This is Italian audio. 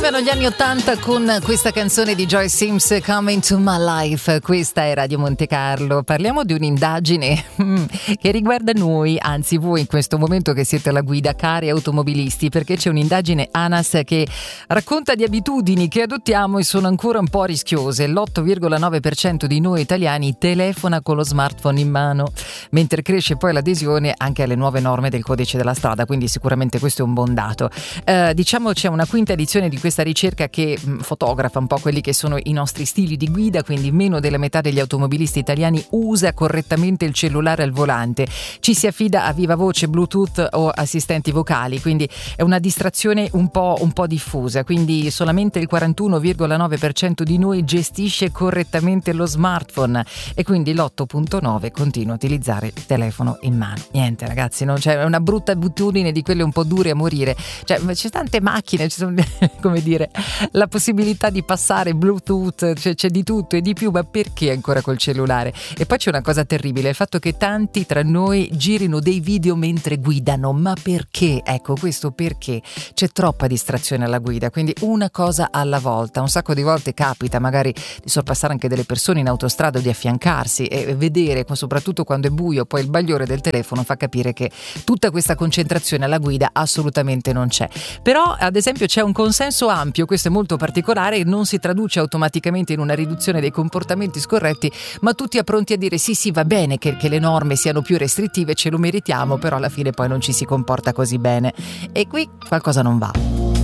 Erano gli anni '80 con questa canzone di Joy Sims, Coming to My Life. Questa è Radio Monte Carlo. Parliamo di un'indagine che riguarda noi, anzi voi in questo momento che siete alla guida, cari automobilisti, perché c'è un'indagine ANAS che racconta di abitudini che adottiamo e sono ancora un po' rischiose. L'8,9% di noi italiani telefona con lo smartphone in mano, mentre cresce poi l'adesione anche alle nuove norme del codice della strada, quindi sicuramente questo è un buon dato. Diciamo c'è una quinta edizione di questa ricerca che fotografa un po' quelli che sono i nostri stili di guida, quindi meno della metà degli automobilisti italiani usa correttamente il cellulare al volante, ci si affida a viva voce, Bluetooth o assistenti vocali, quindi è una distrazione un po' diffusa, quindi solamente il 41,9% di noi gestisce correttamente lo smartphone e quindi l'8,9% continua a utilizzare il telefono in mano. Niente ragazzi, non c'è, è una brutta abitudine di quelle un po' dure a morire, cioè c'è tante macchine, ci sono come dire, la possibilità di passare Bluetooth, c'è di tutto e di più, ma perché ancora col cellulare? E poi c'è una cosa terribile, il fatto che tanti tra noi girino dei video mentre guidano, ma perché? Ecco, questo perché? C'è troppa distrazione alla guida, quindi una cosa alla volta. Un sacco di volte capita magari di sorpassare anche delle persone in autostrada o di affiancarsi e vedere, soprattutto quando è buio, poi il bagliore del telefono fa capire che tutta questa concentrazione alla guida assolutamente non c'è. Però ad esempio c'è un consenso ampio, questo è molto particolare, non si traduce automaticamente in una riduzione dei comportamenti scorretti, ma tutti pronti a dire sì va bene che le norme siano più restrittive, ce lo meritiamo, però alla fine poi non ci si comporta così bene e qui qualcosa non va.